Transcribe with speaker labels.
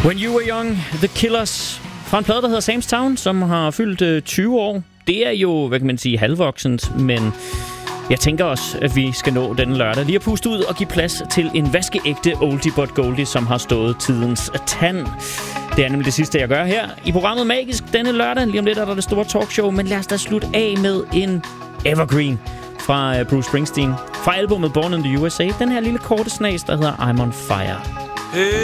Speaker 1: When You Were Young, The Killers, fra en plade, der hedder Sam's Town, som har fyldt 20 år. Det er jo, hvad kan man sige, halvvoksent, men jeg tænker også, at vi skal nå denne lørdag lige at puste ud og give plads til en vaskeægte oldie but goldie, som har stået tidens tand. Det er nemlig det sidste, jeg gør her i programmet Magisk denne lørdag. Lige om lidt er der det store talkshow, men lad os da slutte af med en evergreen fra Bruce Springsteen. Fra albumet Born in the USA. Den her lille korte snas, der hedder I'm on Fire.
Speaker 2: Hey.